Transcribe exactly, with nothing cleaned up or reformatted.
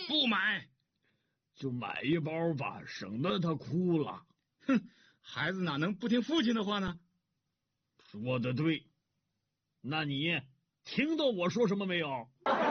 不买， 就买一包吧，省得他哭了。 哼，孩子哪能不听父亲的话呢？ 说得对，那你听到我说什么没有？